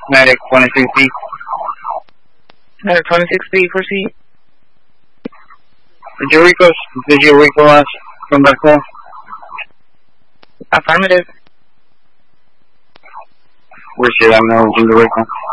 Medic 26B. Medic 26B, proceed. Did you recall us from back home? Affirmative. Where's your acknowledging the recall?